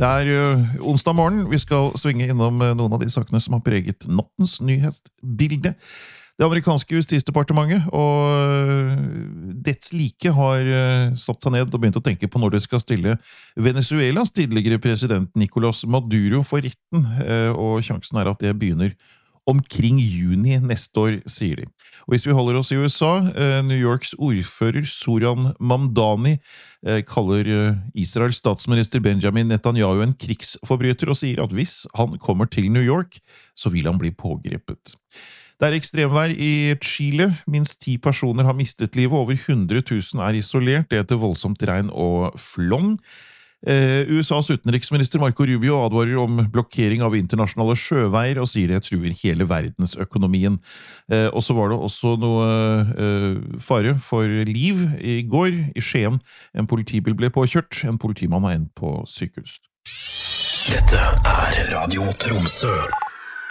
Det onsdag morgen. Vi skal svinge innom noen av de sakene som har preget nattens nyhetsbilde. Det amerikanske justisdepartementet og dets like har satt seg ned og begynt å tenke på når det skal stille Venezuelas tidligere president Nicolás Maduro for retten, og sjansen at det begynner omkring juni neste år, sier de. Og hvis vi holder oss i USA, New Yorks ordfører Zoran Mamdani kaller Israels statsminister Benjamin Netanyahu en krigsforbryter og sier at hvis han kommer til New York, så vil han bli pågrepet. Det ekstremvær i Chile. Minst 10 personer har mistet livet, over 100 000 isolert etter voldsomt regn og flom. USAs utenriksminister Marco Rubio advarer om blokkering av internasjonale sjøveier og sier det truer hele verdensøkonomien. Og så var det også noe fare for liv i går i Skien. En politibil ble påkjørt, en politimann har endt på sykehus. Dette Radio Tromsø.